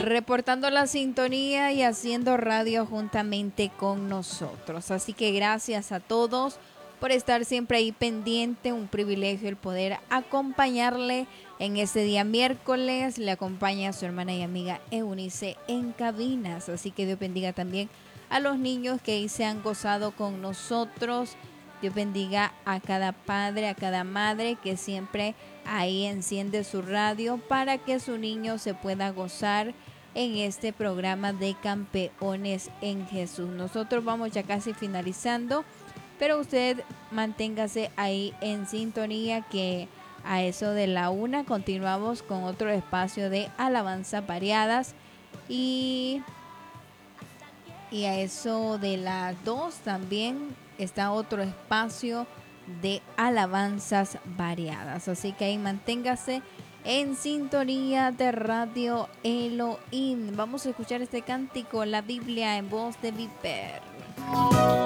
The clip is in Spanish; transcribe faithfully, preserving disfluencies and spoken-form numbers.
reportando la sintonía y haciendo radio juntamente con nosotros. Así que gracias a todos por estar siempre ahí pendiente. Un privilegio el poder acompañarle en este día miércoles. Le acompaña a su hermana y amiga Eunice en cabinas. Así que Dios bendiga también a los niños que ahí se han gozado con nosotros. Dios bendiga a cada padre, a cada madre que siempre ahí enciende su radio para que su niño se pueda gozar en este programa de Campeones en Jesús. Nosotros vamos ya casi finalizando, pero usted manténgase ahí en sintonía, que a eso de la una continuamos con otro espacio de alabanzas variadas, y, y a eso de las dos también está otro espacio de alabanzas variadas. Así que ahí manténgase en sintonía de Radio Elohim. Vamos a escuchar este cántico, la Biblia en voz de Viper.